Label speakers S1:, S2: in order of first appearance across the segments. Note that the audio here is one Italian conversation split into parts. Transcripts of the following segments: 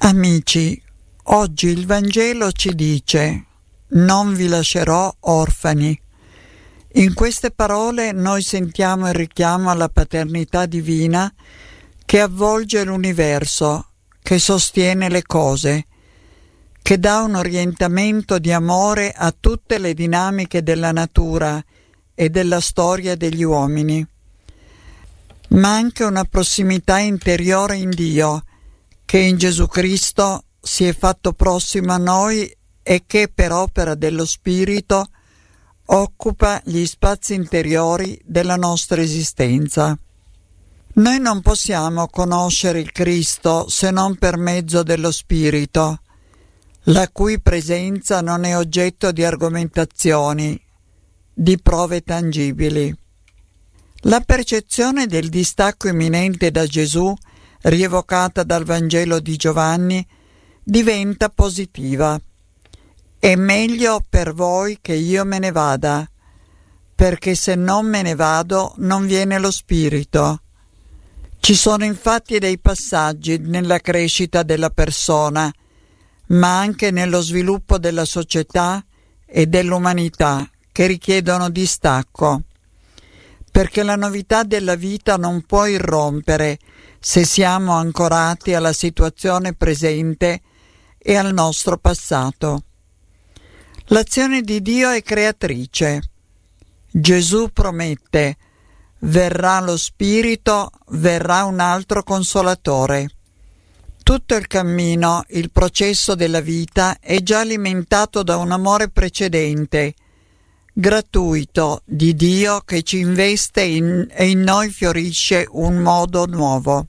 S1: Amici, oggi il Vangelo ci dice: non vi lascerò orfani. In queste parole noi sentiamo il richiamo alla paternità divina che avvolge l'universo, che sostiene le cose, che dà un orientamento di amore a tutte le dinamiche della natura e della storia degli uomini, ma anche una prossimità interiore in Dio, che in Gesù Cristo si è fatto prossimo a noi e che per opera dello Spirito occupa gli spazi interiori della nostra esistenza. Noi non possiamo conoscere il Cristo se non per mezzo dello Spirito, la cui presenza non è oggetto di argomentazioni, di prove tangibili. La percezione del distacco imminente da Gesù, rievocata dal Vangelo di Giovanni, diventa positiva. È meglio per voi che io me ne vada, perché se non me ne vado non viene lo Spirito. Ci sono infatti dei passaggi nella crescita della persona, ma anche nello sviluppo della società e dell'umanità, che richiedono distacco, perché la novità della vita non può irrompere se siamo ancorati alla situazione presente e al nostro passato. L'azione di Dio è creatrice. Gesù promette: verrà lo Spirito, verrà un altro Consolatore. Tutto il cammino, il processo della vita è già alimentato da un amore precedente, gratuito, di Dio che ci investe e in noi fiorisce un modo nuovo.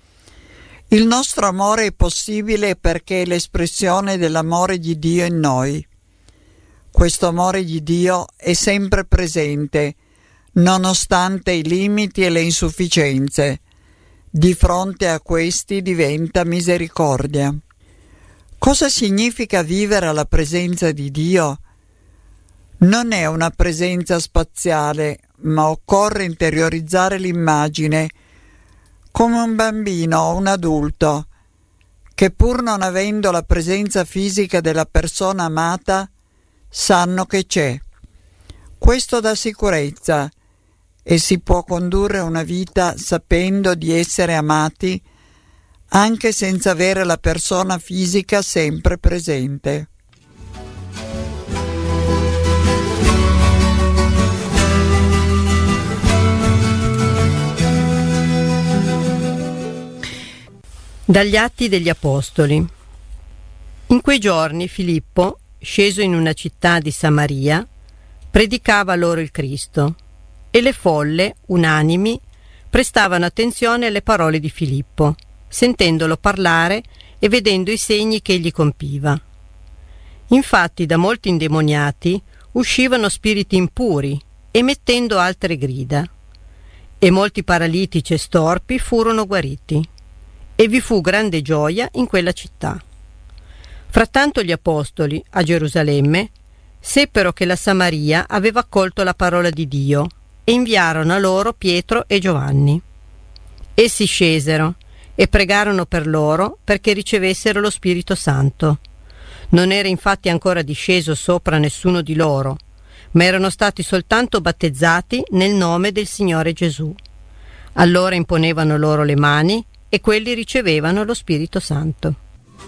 S1: Il nostro amore è possibile perché è l'espressione dell'amore di Dio in noi. Questo amore di Dio è sempre presente, nonostante i limiti e le insufficienze. Di fronte a questi diventa misericordia. Cosa significa vivere alla presenza di Dio? Non è una presenza spaziale, ma occorre interiorizzare l'immagine, come un bambino o un adulto, che pur non avendo la presenza fisica della persona amata, sanno che c'è. Questo dà sicurezza e si può condurre una vita sapendo di essere amati anche senza avere la persona fisica sempre presente.
S2: Dagli Atti degli Apostoli. In quei giorni Filippo, sceso in una città di Samaria, predicava loro il Cristo, e le folle, unanimi, prestavano attenzione alle parole di Filippo, sentendolo parlare e vedendo i segni che egli compiva. Infatti da molti indemoniati uscivano spiriti impuri, emettendo altre grida, e molti paralitici e storpi furono guariti. E vi fu grande gioia in quella città. Frattanto gli apostoli, a Gerusalemme, seppero che la Samaria aveva accolto la parola di Dio e inviarono a loro Pietro e Giovanni. Essi scesero e pregarono per loro perché ricevessero lo Spirito Santo. Non era infatti ancora disceso sopra nessuno di loro, ma erano stati soltanto battezzati nel nome del Signore Gesù. Allora imponevano loro le mani e quelli ricevevano lo Spirito Santo.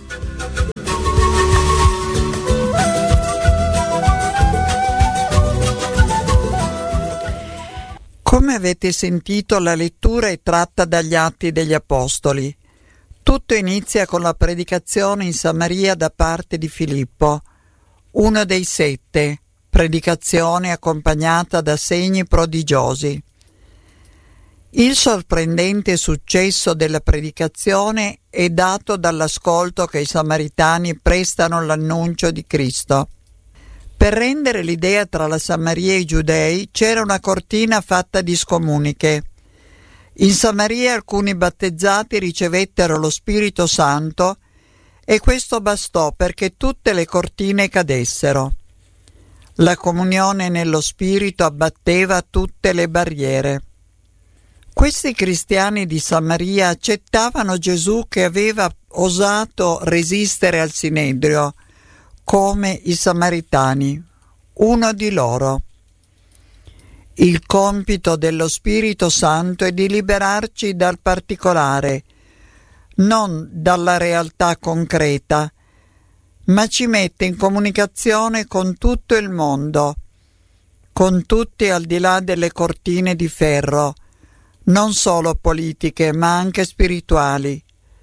S1: Come avete sentito, la lettura è tratta dagli Atti degli Apostoli. Tutto inizia con la predicazione in Samaria da parte di Filippo, uno dei 7, predicazione accompagnata da segni prodigiosi. Il sorprendente successo della predicazione è dato dall'ascolto che i samaritani prestano all'annuncio di Cristo. Per rendere l'idea tra la Samaria e i Giudei c'era una cortina fatta di scomuniche. In Samaria alcuni battezzati ricevettero lo Spirito Santo e questo bastò perché tutte le cortine cadessero. La comunione nello Spirito abbatteva tutte le barriere. Questi cristiani di Samaria accettavano Gesù che aveva osato resistere al Sinedrio, come i Samaritani, uno di loro. Il compito dello Spirito Santo è di liberarci dal particolare, non dalla realtà concreta, ma ci mette in comunicazione con tutto il mondo, con tutti al di là delle cortine di ferro, non solo politiche ma anche spirituali.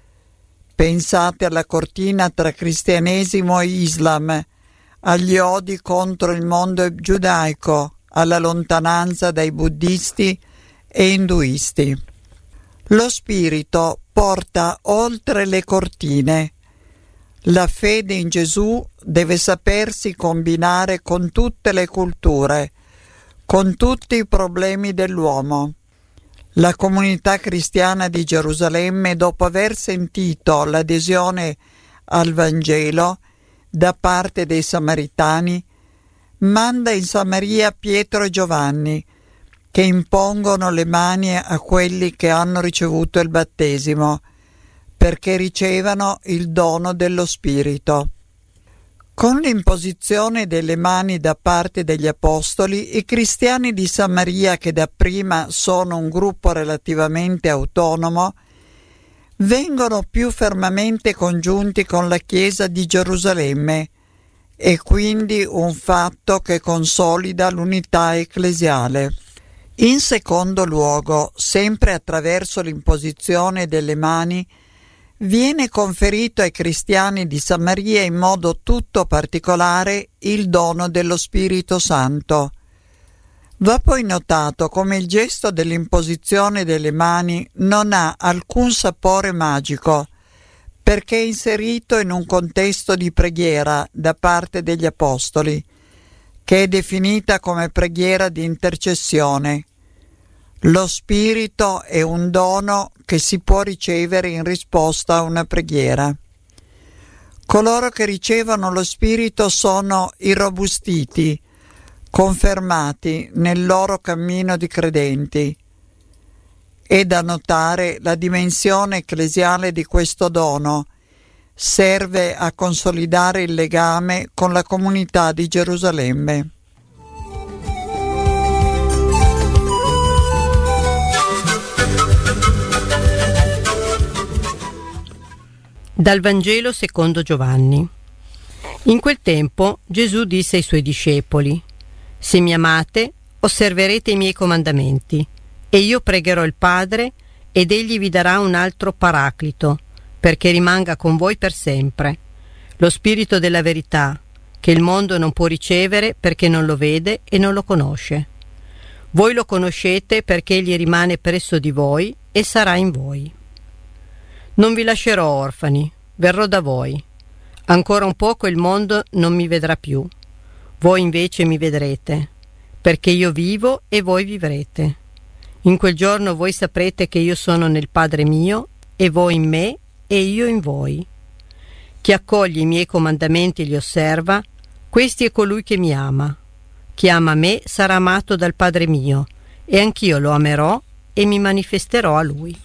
S1: Pensate alla cortina tra cristianesimo e Islam, agli odi contro il mondo giudaico, alla lontananza dai buddisti e induisti. Lo spirito porta oltre le cortine. La fede in Gesù deve sapersi combinare con tutte le culture, con tutti i problemi dell'uomo. La comunità cristiana di Gerusalemme, dopo aver sentito l'adesione al Vangelo da parte dei Samaritani, manda in Samaria Pietro e Giovanni, che impongono le mani a quelli che hanno ricevuto il battesimo, perché ricevano il dono dello Spirito. Con l'imposizione delle mani da parte degli Apostoli, i cristiani di Samaria, che dapprima sono un gruppo relativamente autonomo, vengono più fermamente congiunti con la Chiesa di Gerusalemme, e quindi un fatto che consolida l'unità ecclesiale. In secondo luogo, sempre attraverso l'imposizione delle mani, viene conferito ai cristiani di Samaria in modo tutto particolare il dono dello Spirito Santo. Va poi notato come il gesto dell'imposizione delle mani non ha alcun sapore magico, perché è inserito in un contesto di preghiera da parte degli Apostoli, che è definita come preghiera di intercessione. Lo Spirito è un dono che si può ricevere in risposta a una preghiera. Coloro che ricevono lo Spirito sono irrobustiti, confermati nel loro cammino di credenti. È da notare la dimensione ecclesiale di questo dono. Serve a consolidare il legame con la comunità di Gerusalemme.
S2: Dal Vangelo secondo Giovanni. In quel tempo Gesù disse ai suoi discepoli: «Se mi amate, osserverete i miei comandamenti, e io pregherò il Padre, ed egli vi darà un altro Paraclito, perché rimanga con voi per sempre, lo Spirito della verità, che il mondo non può ricevere perché non lo vede e non lo conosce. Voi lo conoscete perché egli rimane presso di voi e sarà in voi. Non vi lascerò orfani, verrò da voi. Ancora un poco il mondo non mi vedrà più. Voi invece mi vedrete, perché io vivo e voi vivrete. In quel giorno voi saprete che io sono nel Padre mio, e voi in me, e io in voi. Chi accoglie i miei comandamenti e li osserva, questi è colui che mi ama. Chi ama me sarà amato dal Padre mio, e anch'io lo amerò e mi manifesterò a lui».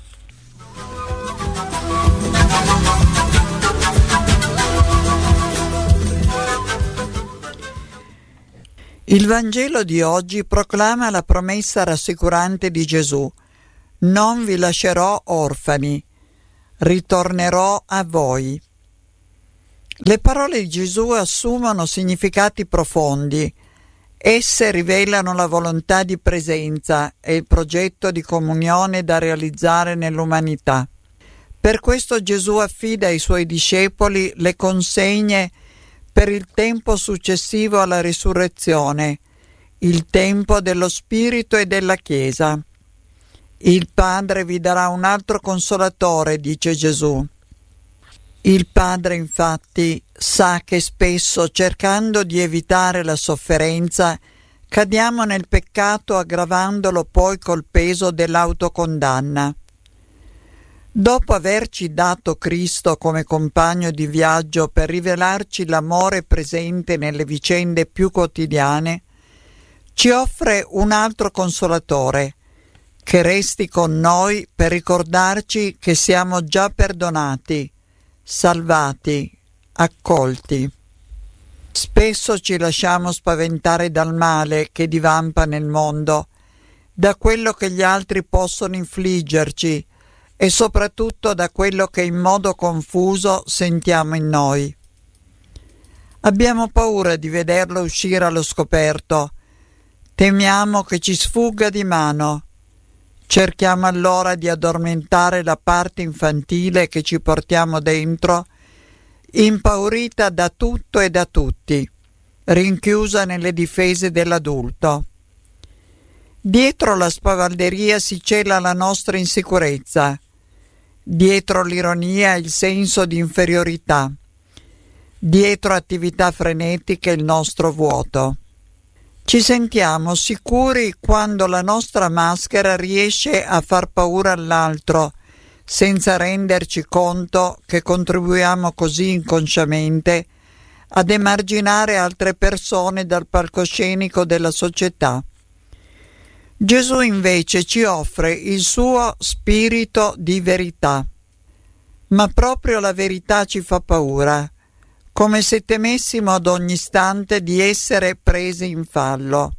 S1: Il Vangelo di oggi proclama la promessa rassicurante di Gesù: «Non vi lascerò orfani, ritornerò a voi». Le parole di Gesù assumono significati profondi. Esse rivelano la volontà di presenza e il progetto di comunione da realizzare nell'umanità. Per questo Gesù affida ai suoi discepoli le consegne per il tempo successivo alla risurrezione, il tempo dello Spirito e della Chiesa. Il Padre vi darà un altro consolatore, dice Gesù. Il Padre, infatti, sa che spesso, cercando di evitare la sofferenza, cadiamo nel peccato, aggravandolo poi col peso dell'autocondanna. Dopo averci dato Cristo come compagno di viaggio per rivelarci l'amore presente nelle vicende più quotidiane, ci offre un altro consolatore, che resti con noi per ricordarci che siamo già perdonati, salvati, accolti. Spesso ci lasciamo spaventare dal male che divampa nel mondo, da quello che gli altri possono infliggerci e soprattutto da quello che in modo confuso sentiamo in noi. Abbiamo paura di vederlo uscire allo scoperto, temiamo che ci sfugga di mano. Cerchiamo allora di addormentare la parte infantile che ci portiamo dentro, impaurita da tutto e da tutti, rinchiusa nelle difese dell'adulto. Dietro la spavalderia si cela la nostra insicurezza, dietro l'ironia il senso di inferiorità, dietro attività frenetiche il nostro vuoto. Ci sentiamo sicuri quando la nostra maschera riesce a far paura all'altro, senza renderci conto che contribuiamo così inconsciamente ad emarginare altre persone dal palcoscenico della società. Gesù invece ci offre il suo spirito di verità, ma proprio la verità ci fa paura, come se temessimo ad ogni istante di essere presi in fallo.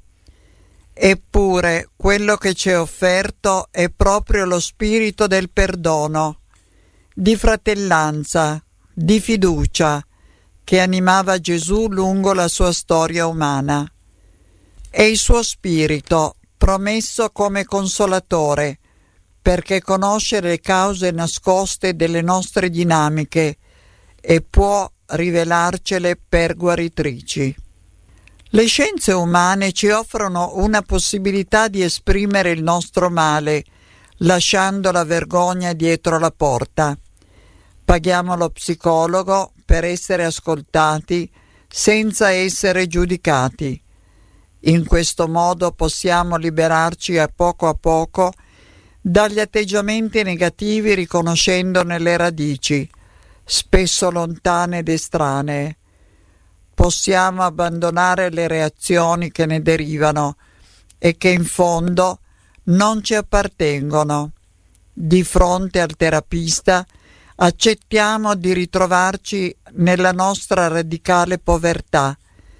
S1: Eppure quello che ci è offerto è proprio lo spirito del perdono, di fratellanza, di fiducia, che animava Gesù lungo la sua storia umana. È il suo spirito, promesso come consolatore, perché conosce le cause nascoste delle nostre dinamiche e può rivelarcele per guaritrici. Le scienze umane ci offrono una possibilità di esprimere il nostro male, lasciando la vergogna dietro la porta. Paghiamo lo psicologo per essere ascoltati senza essere giudicati. In questo modo possiamo liberarci a poco dagli atteggiamenti negativi, riconoscendone le radici, spesso lontane ed estranee. Possiamo abbandonare le reazioni che ne derivano e che in fondo non ci appartengono. Di fronte al terapista accettiamo di ritrovarci nella nostra radicale povertà,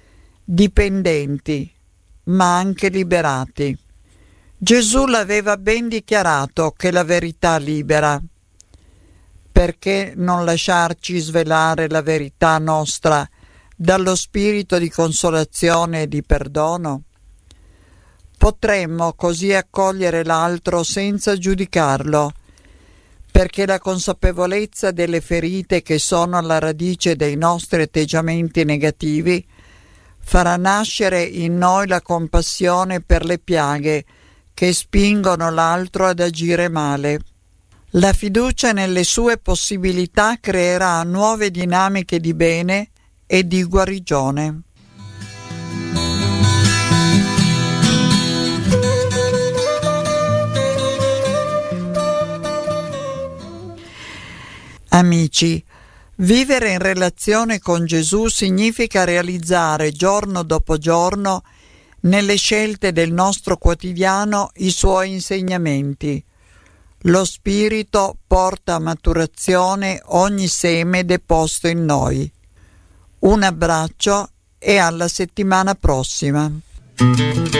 S1: dipendenti, ma anche liberati. Gesù l'aveva ben dichiarato che la verità libera. Perché non lasciarci svelare la verità nostra dallo spirito di consolazione e di perdono? Potremmo così accogliere l'altro senza giudicarlo, perché la consapevolezza delle ferite che sono alla radice dei nostri atteggiamenti negativi farà nascere in noi la compassione per le piaghe che spingono l'altro ad agire male. La fiducia nelle sue possibilità creerà nuove dinamiche di bene e di guarigione. Amici, vivere in relazione con Gesù significa realizzare giorno dopo giorno nelle scelte del nostro quotidiano i suoi insegnamenti. Lo Spirito porta a maturazione ogni seme deposto in noi. Un abbraccio e alla settimana prossima.